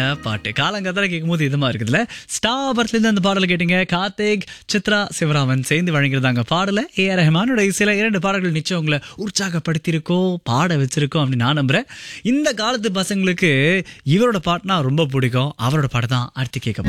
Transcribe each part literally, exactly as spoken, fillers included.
பாட்டு காலங்காத்தால கேட்கும்போது இதமா இருக்குதுல்ல. ஸ்டார் பர்த்ல இருந்து அந்த பாடலை கேட்டீங்க. கார்த்திக், சித்ரா, சிவராமன் சேர்ந்து வழங்கியிருந்தாங்க பாடல. ஏ ஆர் ரஹ்மானோட சில இரண்டு பாடல்கள் நிச்சயம் உங்களை உற்சாகப்படுத்தியிருக்கோம், பாட வச்சிருக்கோம் அப்படின்னு நான் நம்புறேன். இந்த காலத்து பசங்களுக்கு இவரோட பாட்டுனா ரொம்ப பிடிக்கும். அவரோட பாட்டு தான் அடுத்து கேட்க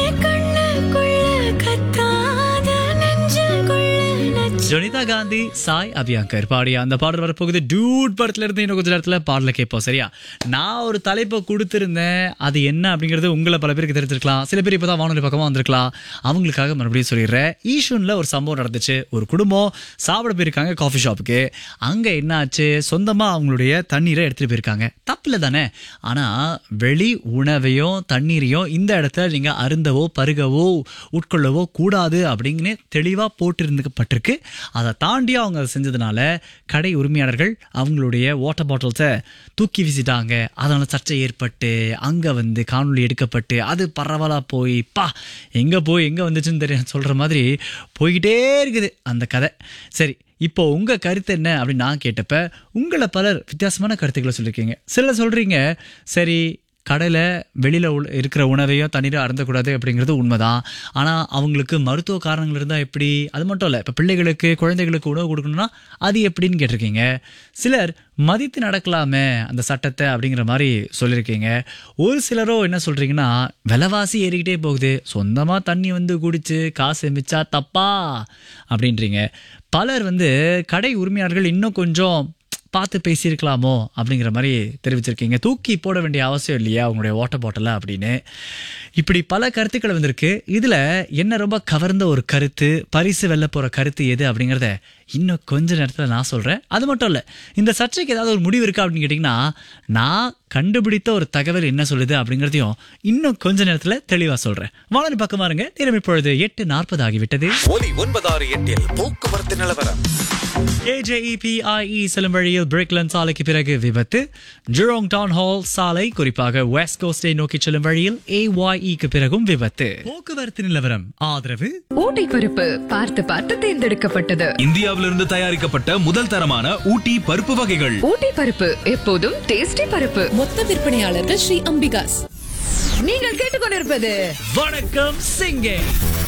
ஜொனிதா காந்தி, சாய் அபியங்கர் பாடிய அந்த பாடல் வரப்போகுது. டூட் படத்துல இருந்து இன்னும் கொஞ்ச நேரத்துல பாடல கேட்போம். சரியா, நான் ஒரு தலைப்பை கொடுத்திருந்தேன். அது என்ன அப்படிங்கிறது உங்களை பல பேருக்கு தெரிஞ்சிருக்கலாம். சில பேர் இப்பதான் வானொலி பக்கமா வந்திருக்கலாம். அவங்களுக்காக மறுபடியும் சொல்லிடுறேன். ஈஷூன்ல ஒரு சம்பவம் நடந்துச்சு. ஒரு குடும்பம் சாப்பிட போயிருக்காங்க காஃபி ஷாப்புக்கு. அங்க என்ன ஆச்சு, சொந்தமா அவங்களுடைய தண்ணீரை எடுத்துட்டு போயிருக்காங்க. தப்பில்ல தானே. ஆனா வெளி உணவையும் தண்ணீரையும் இந்த இடத்துல நீங்க அருந்தவோ பருகவோ உட்கொள்ளவோ கூடாது அப்படின்னு தெளிவா போட்டிருந்துப்பட்டிருக்கு. அதை தாண்டி அவங்க அதை செஞ்சதுனால கடை உரிமையாளர்கள் அவங்களுடைய வாட்டர் பாட்டில்ஸை தூக்கி வீசிட்டாங்க. அதனால சர்ச்சை ஏற்பட்டு அங்கே வந்து காணொலி எடுக்கப்பட்டு அது பரவலாக போய் பா எங்கே போய் எங்கே வந்துச்சுன்னு தெரியும் சொல்கிற மாதிரி போய்கிட்டே இருக்குது அந்த கதை. சரி, இப்போ உங்கள் கருத்து என்ன அப்படின்னு நான் கேட்டப்ப உங்களை பலர் வித்தியாசமான கருத்துக்களை சொல்லியிருக்கீங்க. சிலர் சொல்கிறீங்க, சரி கடையில் வெளியில் இருக்கிற உணவையும் தண்ணீரை அருந்தக்கூடாது அப்படிங்கிறது உண்மைதான். ஆனால் அவங்களுக்கு மருத்துவ காரணங்கள் இருந்தால் எப்படி? அது மட்டும் இல்லை, இப்போ பிள்ளைகளுக்கு குழந்தைகளுக்கு உணவு கொடுக்கணும்னா அது எப்படின்னு கேட்டிருக்கீங்க. சிலர் மதித்து நடக்கலாமே அந்த சட்டத்தை அப்படிங்கிற மாதிரி சொல்லியிருக்கீங்க. ஒரு சிலரோ என்ன சொல்கிறீங்கன்னா, விலைவாசி ஏறிக்கிட்டே போகுது, சொந்தமாக தண்ணி வந்து குடிச்சு காசு மிச்சா தப்பா அப்படின்றீங்க. பலர் வந்து கடை உரிமையாளர்கள் இன்னும் கொஞ்சம் பார்த்து பேசியிருக்கலாமோ அப்படிங்கிற மாதிரி தெரிவிச்சிருக்கீங்க. தூக்கி போட வேண்டிய அவசியம் இல்லையா அவங்களுடைய வாட்டர் பாட்டிலை அப்படின்னு. இப்படி பல கருத்துக்கள் வந்திருக்கு. இதில் என்ன ரொம்ப கவர்ந்த ஒரு கருத்து, பரிசு வெல்ல போகிற கருத்து எது அப்படிங்கிறத இன்னும் கொஞ்ச நேரத்தில் நான் சொல்கிறேன். அது மட்டும் இல்லை, இந்த சர்ச்சைக்கு ஏதாவது ஒரு முடிவு இருக்கா அப்படின்னு கேட்டிங்கன்னா, நான் கண்டுபிடித்த ஒரு தகவல் என்ன சொல்லுது அப்படிங்கிறதையும் இன்னும் கொஞ்ச நேரத்தில் தெளிவாக சொல்கிறேன். வானொலி பக்கமா இருங்க. நேரம் இப்பொழுது எட்டு நாற்பது ஆகிவிட்டது. ஒலி ஒன்பதாறு எட்டில் போக்குவரத்து நிலவரம். கேஜேஇபிஐஇ செல்லும் வழியில் பிரிக்லண்ட் சாலைக்கு பிறகு விபத்து. ஜெரோங் டவுன் ஹால் சாலை குறிப்பாக வெஸ்ட் கோஸ்டை நோக்கி செல்லும் வழியில் ஏஒய்இக்கு பிறகும் விபத்து. போக்குவரத்து நிலவரம் ஆதரவு ஊட்டி பருப்பு பார்த்து பார்த்து தேர்ந்தெடுக்கப்பட்டது. இந்தியாவிலிருந்து தயாரிக்கப்பட்ட முதல் தரமான ஊட்டி பருப்பு வகைகள். ஊட்டி பருப்பு எப்போதும் டேஸ்டி பருப்பு. மொத்த விற்பனையாளர்கள் ஸ்ரீ அம்பிகாஸ். நீங்கள் கேட்டுக்கொண்டிருப்பது வணக்கம் சிங்கே.